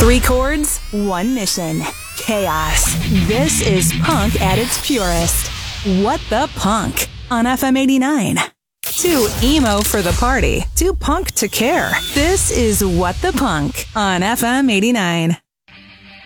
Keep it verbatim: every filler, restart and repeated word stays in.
Three chords, one mission. Chaos. This is punk at its purest. What the Punk on F M eighty-nine. Too emo for the party, too punk to care. This is What the Punk on F M eighty-nine.